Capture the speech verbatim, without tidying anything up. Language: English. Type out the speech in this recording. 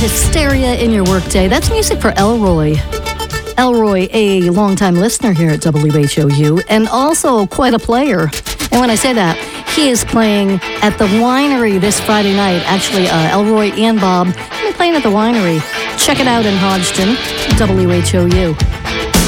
hysteria in your workday. That's music for Elroy. Elroy, a longtime listener here at W H O U, and also quite a player. And when I say that, he is playing at the winery this Friday night. Actually, uh, Elroy and Bob will be playing at the winery. Check it out in Hodgson, W H O U.